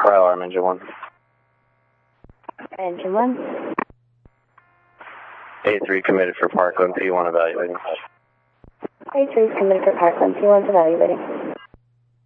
Fire alarm, engine 1. Engine 1. A3 committed for Parkland, P1 evaluating. A3 is committed for Parkland, P1's evaluating.